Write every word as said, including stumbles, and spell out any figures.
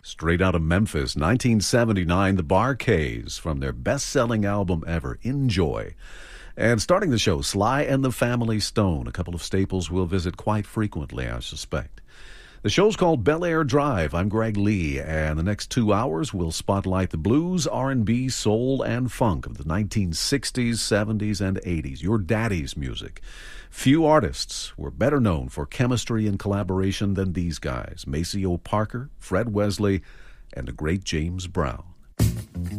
Straight out of Memphis, nineteen seventy-nine, the Bar-Kays from their best-selling album ever, Enjoy. And starting the show, Sly and the Family Stone, a couple of staples we'll visit quite frequently, I suspect. The show's called Bel Air Drive. I'm Greg Lee, and the next two hours we'll spotlight the blues, R and B, soul, and funk of the nineteen sixties, seventies, and eighties, your daddy's music. Few artists were better known for chemistry and collaboration than these guys, Maceo Parker, Fred Wesley, and the great James Brown.